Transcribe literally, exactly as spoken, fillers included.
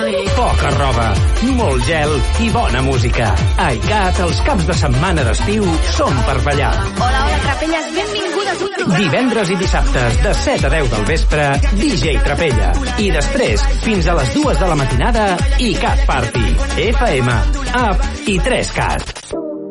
Poca roba, molt gel i bona música. A ICAT, els caps de setmana d'estiu són per ballar. Hola, hola, Trapelles, benvingudes un programa. Divendres i dissabtes, de set a deu del vespre, D J Trapella. I després, fins a les dues de la matinada, ICAT Party. F M, App i tres cat.